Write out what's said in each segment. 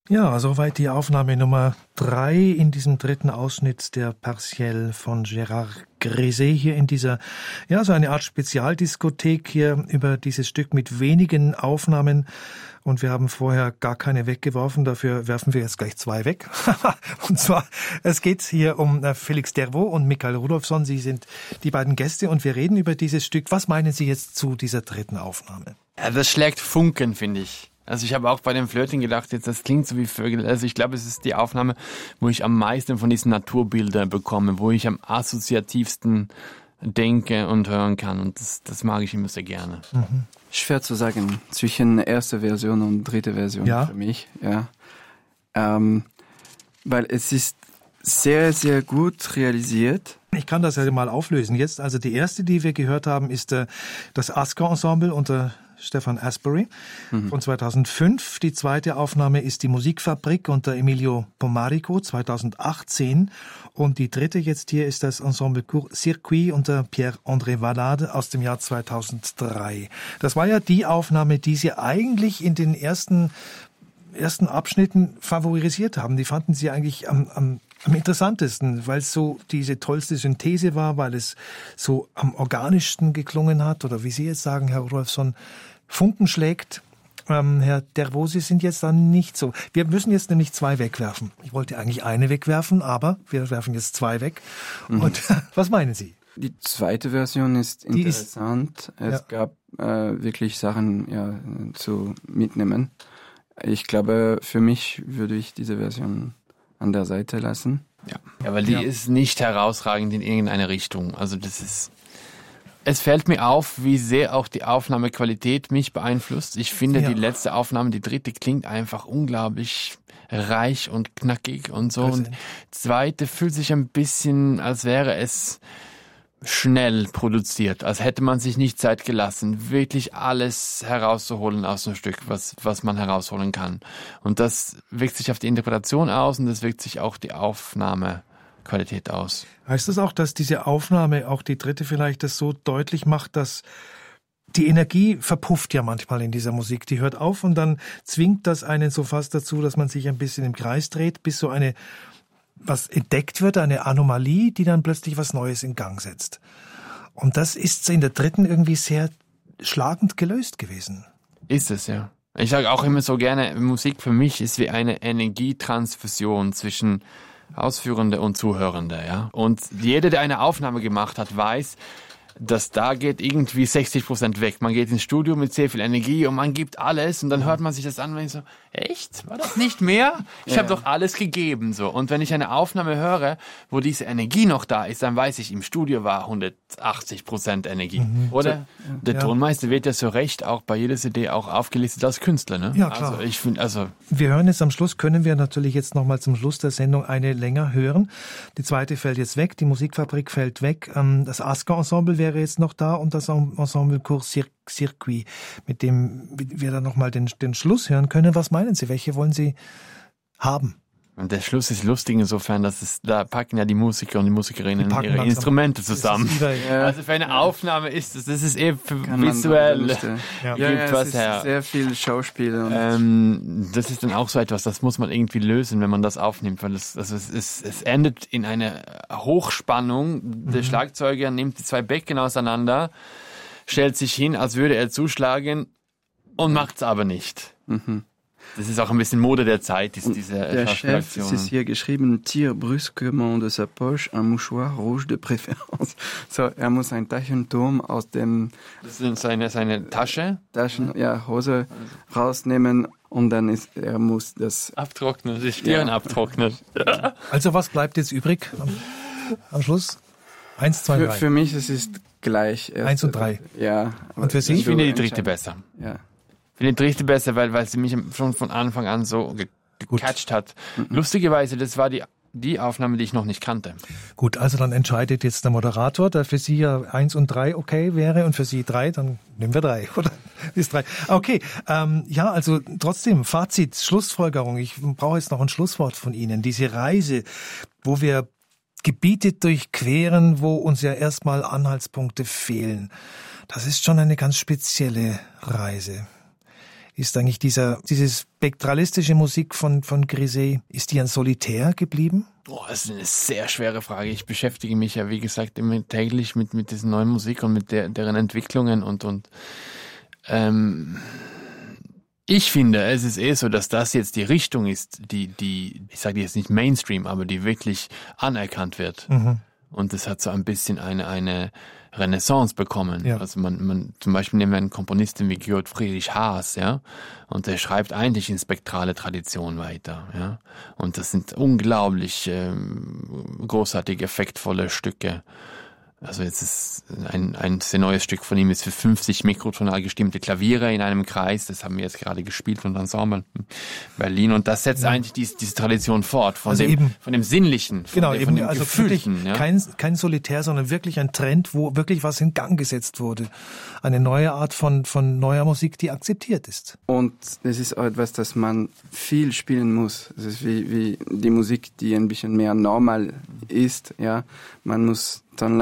Ja, soweit die Aufnahme Nummer 3 in diesem dritten Ausschnitt der Partielle von Gérard Gréset hier in dieser, ja, so eine Art Spezialdiskothek hier über dieses Stück mit wenigen Aufnahmen. Und wir haben vorher gar keine weggeworfen, dafür werfen wir jetzt gleich 2 weg. Und zwar, es geht hier um Félix Dervaux und Mikael Rudolfsson. Sie sind die beiden Gäste und wir reden über dieses Stück. Was meinen Sie jetzt zu dieser dritten Aufnahme? Ja, das schlägt Funken, finde ich. Also ich habe auch bei dem Flirting gedacht, jetzt das klingt so wie Vögel. Also ich glaube, es ist die Aufnahme, wo ich am meisten von diesen Naturbildern bekomme, wo ich am assoziativsten denke und hören kann. Und das mag ich immer sehr gerne. Mhm. Schwer zu sagen, zwischen erster Version und dritte Version für mich. Ja. Weil es ist sehr, sehr gut realisiert. Ich kann das ja mal auflösen jetzt. Also die erste, die wir gehört haben, ist das Asker-Ensemble unter Stefan Asbury von 2005. Die zweite Aufnahme ist die Musikfabrik unter Emilio Pomarico 2018. Und die dritte jetzt hier ist das Ensemble Court Circuit unter Pierre-André Valade aus dem Jahr 2003. Das war ja die Aufnahme, die Sie eigentlich in den ersten Abschnitten favorisiert haben. Die fanden Sie eigentlich am interessantesten, weil es so diese tollste Synthese war, weil es so am organischsten geklungen hat, oder wie Sie jetzt sagen, Herr Rudolfsson, Funken schlägt. Herr Dervaux, Sie sind jetzt dann nicht so. Wir müssen jetzt nämlich 2 wegwerfen. Ich wollte eigentlich eine wegwerfen, aber wir werfen jetzt 2 weg. Und was meinen Sie? Die zweite Version ist interessant. Es gab wirklich Sachen zu mitnehmen. Ich glaube, für mich würde ich diese Version an der Seite lassen. Ja, weil die ist nicht herausragend in irgendeine Richtung. Also es fällt mir auf, wie sehr auch die Aufnahmequalität mich beeinflusst. Ich finde, die letzte Aufnahme, die dritte, klingt einfach unglaublich reich und knackig und so. Und die zweite fühlt sich ein bisschen, als wäre es schnell produziert, als hätte man sich nicht Zeit gelassen, wirklich alles herauszuholen aus einem Stück, was man herausholen kann. Und das wirkt sich auf die Interpretation aus und das wirkt sich auch die Aufnahmequalität aus. Heißt das auch, dass diese Aufnahme, auch die dritte vielleicht, das so deutlich macht, dass die Energie verpufft ja manchmal in dieser Musik, die hört auf und dann zwingt das einen so fast dazu, dass man sich ein bisschen im Kreis dreht, bis so was entdeckt wird, eine Anomalie, die dann plötzlich was Neues in Gang setzt. Und das ist in der dritten irgendwie sehr schlagend gelöst gewesen. Ist es, ja. Ich sage auch immer so gerne, Musik für mich ist wie eine Energietransfusion zwischen Ausführende und Zuhörende, ja. Und jeder, der eine Aufnahme gemacht hat, weiß, dass da geht irgendwie 60% weg. Man geht ins Studio mit sehr viel Energie und man gibt alles und dann hört man sich das an und denkt so, echt? War das nicht mehr? Ich habe doch alles gegeben, so. Und wenn ich eine Aufnahme höre, wo diese Energie noch da ist, dann weiß ich, im Studio war 180% Energie. Oder? Der Tonmeister wird ja so recht auch bei jeder CD auch aufgelistet als Künstler, ne? Ja, klar. Also ich finde, wir hören jetzt am Schluss, können wir natürlich jetzt nochmal zum Schluss der Sendung eine länger hören. Die zweite fällt jetzt weg, die Musikfabrik fällt weg. Das Asker-Ensemble wäre jetzt noch da und das Ensemble Court Circuit, mit dem wir dann nochmal den Schluss hören können. Was meinen Sie? Welche wollen Sie haben? Und der Schluss ist lustig insofern, dass da packen ja die Musiker und die Musikerinnen ihre Instrumente zusammen. Also für eine Aufnahme ist das ist eher visuell. Gibt was her. Sehr viel Schauspiel. Das ist dann auch so etwas, das muss man irgendwie lösen, wenn man das aufnimmt, weil es endet in einer Hochspannung. Der Schlagzeuger nimmt die 2 Becken auseinander, stellt sich hin, als würde er zuschlagen und macht's aber nicht. Das ist auch ein bisschen Mode der Zeit, diese der Chef, es ist hier geschrieben, tire brusquement de sa poche un mouchoir rouge de préférence. So, er muss ein Taschentuch aus dem... Das ist seine Tasche? Hose rausnehmen und dann muss das... Abtrocknen, die Stirn abtrocknen. Also was bleibt jetzt übrig am Schluss? 1, 2, 3. Für mich es ist gleich. 1 und 3. Ja. Und für Sie? Ich finde die dritte besser. Ja. Ich finde die dritte besser, weil sie mich schon von Anfang an so gecatcht hat. Lustigerweise, das war die Aufnahme, die ich noch nicht kannte. Gut, also dann entscheidet jetzt der Moderator, der für Sie ja 1 und 3 okay wäre und für Sie 3, dann nehmen wir 3, oder? Bis 3. Okay, also trotzdem, Fazit, Schlussfolgerung. Ich brauche jetzt noch ein Schlusswort von Ihnen. Diese Reise, wo wir Gebiete durchqueren, wo uns ja erstmal Anhaltspunkte fehlen. Das ist schon eine ganz spezielle Reise. ist eigentlich diese spektralistische Musik von Grisey, ist die ein Solitär geblieben? Das ist eine sehr schwere Frage. Ich beschäftige mich ja, wie gesagt, immer täglich mit dieser neuen Musik und mit deren Entwicklungen und ich finde, es ist so, dass das jetzt die Richtung ist, die ich sage jetzt nicht Mainstream, aber die wirklich anerkannt wird. Mhm. Und es hat so ein bisschen eine Renaissance bekommen. Ja. Also man zum Beispiel nehmen wir einen Komponisten wie Georg Friedrich Haas, ja, und der schreibt eigentlich in spektrale Tradition weiter, ja. Und das sind unglaublich großartig effektvolle Stücke. Also jetzt ist ein sehr neues Stück von ihm ist für 50 mikrotonal gestimmte Klaviere in einem Kreis. Das haben wir jetzt gerade gespielt von Ensemble Berlin. Und das setzt eigentlich diese Tradition fort von dem Sinnlichen, von dem also Gefühlten. Ja? Kein Solitär, sondern wirklich ein Trend, wo wirklich was in Gang gesetzt wurde. Eine neue Art von neuer Musik, die akzeptiert ist. Und es ist auch etwas, das man viel spielen muss. Es ist wie die Musik, die ein bisschen mehr normal ist. Ja, man muss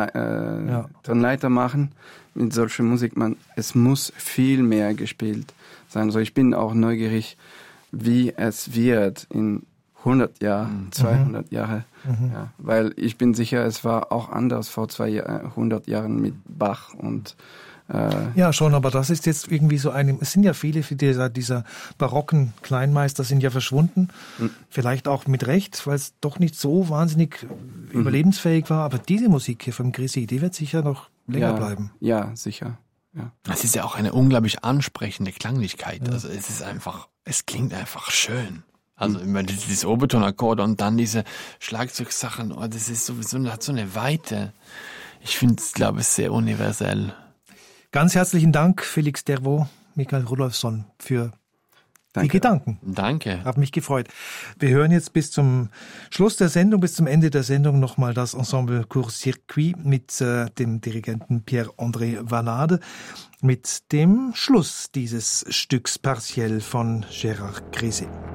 Tonleiter machen mit solcher Musik. Es muss viel mehr gespielt sein. Also ich bin auch neugierig, wie es wird in 100 Jahren, 200 Jahre. Ja, weil ich bin sicher, es war auch anders vor 200 Jahren mit Bach und ja, schon, aber das ist jetzt irgendwie so es sind ja viele dieser barocken Kleinmeister sind ja verschwunden. Vielleicht auch mit Recht, weil es doch nicht so wahnsinnig überlebensfähig war. Aber diese Musik hier vom Grisey, die wird sicher noch länger bleiben. Ja, sicher. Ja. Es ist ja auch eine unglaublich ansprechende Klanglichkeit. Ja. Also es klingt einfach schön. Also immer dieses Obertonakkorde und dann diese Schlagzeugsachen, das ist sowieso, hat so eine Weite. Ich finde es, glaube ich, sehr universell. Ganz herzlichen Dank, Felix Dervaux, Michael Rudolfsson, für die Gedanken. Danke. Hat mich gefreut. Wir hören jetzt bis zum Schluss der Sendung, bis zum Ende der Sendung nochmal das Ensemble Court Circuit mit dem Dirigenten Pierre-André Vanade, mit dem Schluss dieses Stücks Partiell von Gérard Grisey.